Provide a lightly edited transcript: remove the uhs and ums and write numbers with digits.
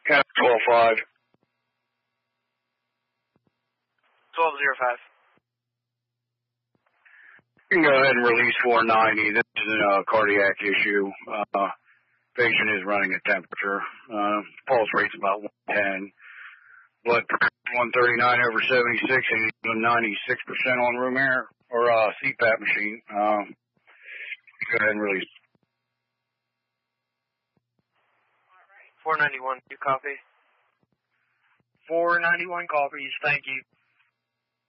Yeah, 12-5. 12-05. You can go ahead and release 490. This is a cardiac issue. Patient is running a temperature. Pulse rate's about 110. Blood pressure 139/76, and he's 96% on room air or CPAP machine. Go ahead and release. 491, you copy? 491 copies, thank you.